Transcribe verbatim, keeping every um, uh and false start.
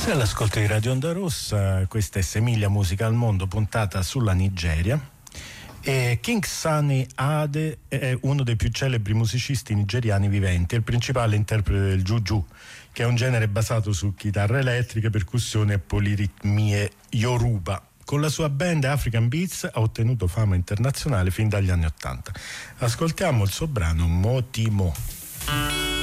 Sei all'ascolto di Radio Onda Rossa, questa è Semilia Musica al Mondo, puntata sulla Nigeria. E King Sunny Ade è uno dei più celebri musicisti nigeriani viventi, è il principale interprete del juju, che è un genere basato su chitarre elettriche, percussioni e poliritmie yoruba. Con la sua band African Beats ha ottenuto fama internazionale fin dagli anni Ottanta. Ascoltiamo il suo brano Motimo.